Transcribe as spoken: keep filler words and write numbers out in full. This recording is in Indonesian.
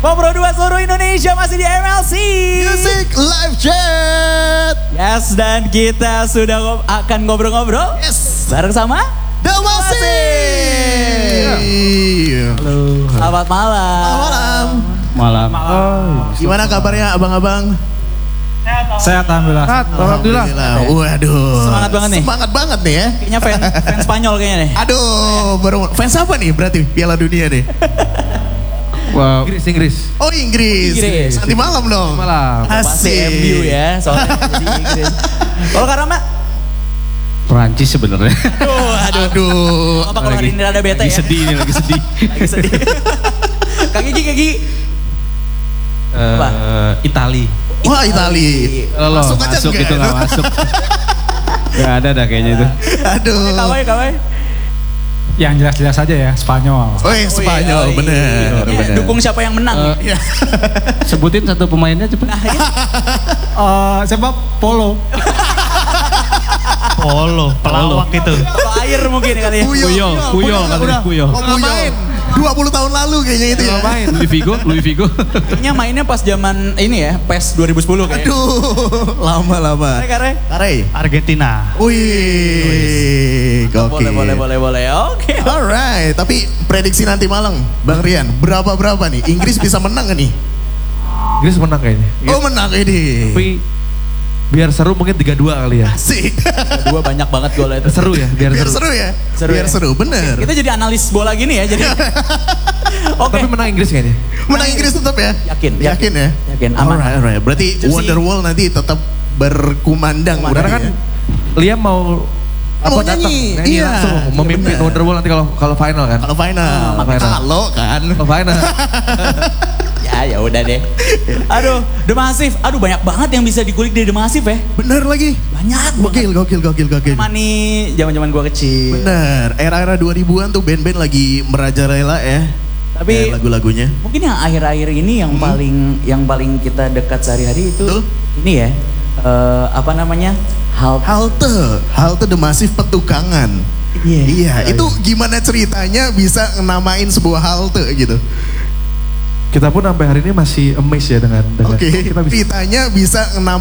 Popro dua seluruh Indonesia masih di M L C Music Live Chat. Yes, dan kita sudah ngob akan ngobrol-ngobrol. Yes. Bareng sama Damasi. Halo. Selamat malam. Malam. Malam. Oh, gimana kabarnya abang-abang? Sehat alhamdulillah. Sehat, alhamdulillah. Waduh. Semangat banget nih. Semangat banget nih ya. Kayaknya fan, fan Spanyol kayaknya nih. Aduh, baru fans apa nih berarti Piala Dunia nih? Wow. Inggris, Inggris. Oh Inggris. Inggris. Nanti malam dong. Malam. Pasti Asik. M U ya, soalnya di Inggris. Kalau Karama? Perancis sebenarnya. Aduh, aduh. Aduh. Apa kalau hari ini rada bete Lagi ya? sedih nih, lagi sedih. Lagi sedih. Kak Gigi, Kak Gigi. Apa? Eh, Itali. Wah Itali. Loh, Masuk aja masuk enggak? itu nggak masuk. Gak ada dah kayaknya itu. Aduh. Kawai, kawai. Yang jelas-jelas aja ya, Spanyol. Oh iya, Spanyol, Oh, iya. bener, Ya, bener. dukung siapa yang menang. Eh, Sebutin satu pemainnya cepet. Nah, ya. Eh, siapa? Polo. Polo, pelawak itu. Kalau air mungkin kali ya. Puyol, Puyol katanya, Puyol. Oh Puyol. dua puluh tahun lalu kayaknya itu ya. Main Louis Figo, Louis Figo. Kayaknya mainnya pas zaman ini ya, PES dua ribu sepuluh kayaknya. Aduh, lama-lama. Kare, kare. Kare. Argentina. Wih, gokil. Boleh, boleh, boleh, boleh. Oke. Alright, tapi prediksi nanti malam, Bang Rian, berapa-berapa nih? Inggris bisa menang gak nih? Inggris menang kayaknya. Oh menang ini. Tapi biar seru mungkin tiga dua kali ya. Asik. Dua banyak banget golnya itu. Seru ya, biar, Biar seru. seru ya. Seru Biar ya? seru, bener. Kita jadi analis bola gini ya, jadi. Oke. Tapi menang Inggris kayaknya. Menang Inggris tetap ya? Yakin, Yakin ya? Yakin, aman. Alright, alright. Berarti Jersey. Wonderwall nanti tetap berkumandang. Kumandang. Karena kan ya? Liam mau Mau datang, nyanyi. nyanyi Iya, langsung iya memimpin benar. Wonderwall nanti kalau kalau final kan. Kalau final, Ah, final. kalau kan. Kalau final. Ya, ya udah deh. Aduh, The Massive. Aduh, banyak banget yang bisa dikulik dari The Massive ya. Bener lagi. Banyak Gokil, gokil, gokil, gokil. Sama nih zaman-zaman gua kecil. Bener, era-era dua ribuan tuh band-band lagi merajalela ya. Tapi Ya, lagu-lagunya. mungkin yang akhir-akhir ini yang Hmm. paling yang paling kita dekat sehari-hari itu Betul. ini ya. eh, apa namanya? Hal Halte, halte The Massive Petukangan. Iya. Iya, itu gimana ceritanya bisa namain sebuah halte gitu? Kita pun sampai hari ini masih amazed ya dengan dengan Oke, kok kita bisa ceritanya bisa